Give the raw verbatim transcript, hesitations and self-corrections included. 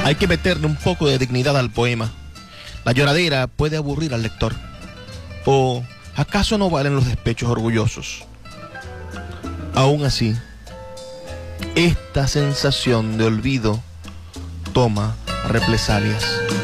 Hay que meterle un poco de dignidad al poema. La lloradera puede aburrir al lector. ¿O acaso no valen los despechos orgullosos? Aún así, esta sensación de olvido toma represalias.